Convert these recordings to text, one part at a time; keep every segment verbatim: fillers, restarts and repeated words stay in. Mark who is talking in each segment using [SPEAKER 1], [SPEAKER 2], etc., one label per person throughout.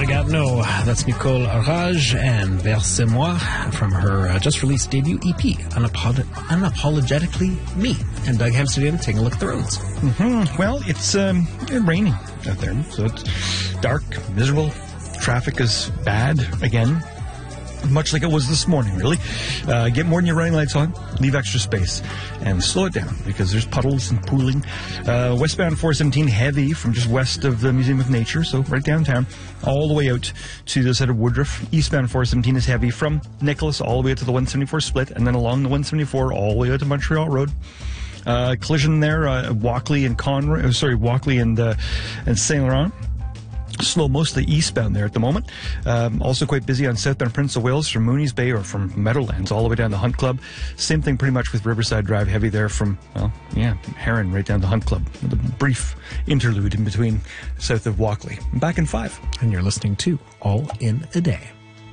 [SPEAKER 1] Regarde-nous. That's Nicole Raj and Versez-moi from her uh, just-released debut E P, Unapolog- Unapologetically Me. And Doug Amsterdam taking a look at the roads.
[SPEAKER 2] Mm-hmm. Well, it's um, raining out there, so it's dark, miserable. Traffic is bad again, much like it was this morning, really. Uh, get more than your running lights on, leave extra space, and slow it down because there's puddles and pooling. Uh, westbound four seventeen heavy from just west of the Museum of Nature, so right downtown, all the way out to the side of Woodruff. Eastbound four seventeen is heavy from Nicholas all the way out to the one seventy-four split, and then along the one seventy-four all the way out to Montreal Road. Uh, collision there, uh, Walkley and Conroy, uh, sorry, Walkley and, uh, and Saint Laurent. Slow mostly eastbound there at the moment. Um, also quite busy on southbound Prince of Wales from Mooney's Bay or from Meadowlands all the way down to Hunt Club. Same thing pretty much with Riverside Drive, heavy there from, well, yeah, Heron right down to Hunt Club with a brief interlude in between south of Walkley. Back in five.
[SPEAKER 1] And you're listening to All in a Day.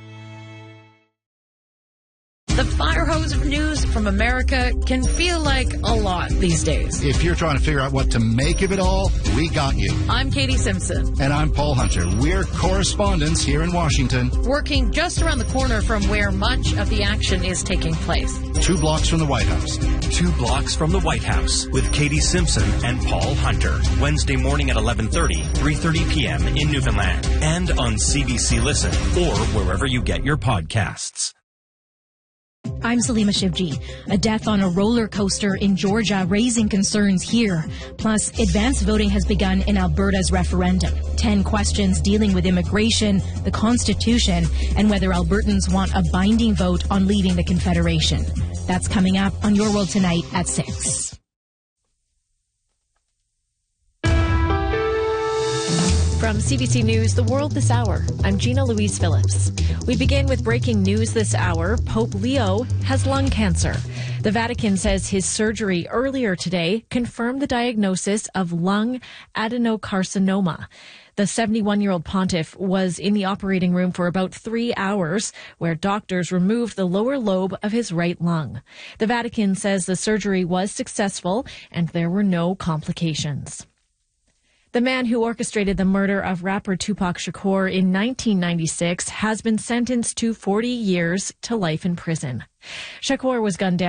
[SPEAKER 3] The fire hose of news from America can feel like a lot these days.
[SPEAKER 4] If you're trying to figure out what to make of it all, we got you.
[SPEAKER 3] I'm Katie Simpson.
[SPEAKER 4] And I'm Paul Hunter. We're correspondents here in Washington.
[SPEAKER 3] Working just around the corner from where much of the action is taking place.
[SPEAKER 4] Two blocks from the White House.
[SPEAKER 5] Two blocks from the White House with Katie Simpson and Paul Hunter. Wednesday morning at eleven thirty, three thirty p.m. in Newfoundland. And on C B C Listen or wherever you get your podcasts.
[SPEAKER 6] I'm Salima Shivji. A death on a roller coaster in Georgia raising concerns here. Plus, advance voting has begun in Alberta's referendum. Ten questions dealing with immigration, the Constitution, and whether Albertans want a binding vote on leaving the Confederation. That's coming up on Your World Tonight at six.
[SPEAKER 7] From C B C News, The World This Hour, I'm Gina Louise Phillips. We begin with breaking news this hour. Pope Leo has lung cancer. The Vatican says his surgery earlier today confirmed the diagnosis of lung adenocarcinoma. The seventy-one-year-old pontiff was in the operating room for about three hours, where doctors removed the lower lobe of his right lung. The Vatican says the surgery was successful and there were no complications. The man who orchestrated the murder of rapper Tupac Shakur in nineteen ninety-six has been sentenced to forty years to life in prison. Shakur was gunned down